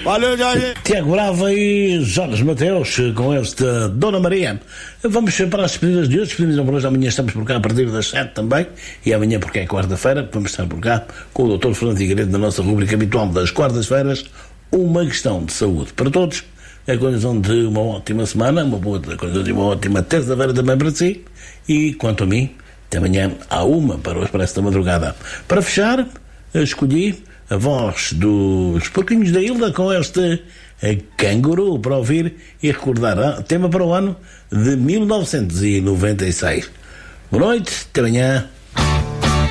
Olha, olha. Tiago Brava e Jorge Mateus com este Dona Maria. Vamos para as despedidas de hoje. Despedidas por hoje. Amanhã estamos por cá a partir das 7 também. E amanhã, porque é quarta-feira, vamos estar por cá com o Dr. Fernando Figueiredo na nossa rubrica habitual das quartas-feiras. Uma questão de saúde para todos. A condição de uma ótima semana, uma ótima terça-feira também para si. E quanto a mim, até amanhã há uma para o Expresso da Madrugada. Para fechar, escolhi a voz dos Porquinhos da Hilda com este Canguru para ouvir e recordar tema para o ano de 1996. Boa noite, até amanhã.